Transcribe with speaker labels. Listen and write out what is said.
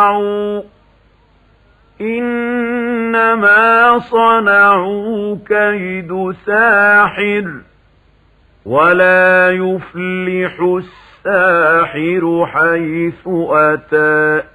Speaker 1: إنما صنعوا كيد ساحر ولا يفلح الساحر حيث أتى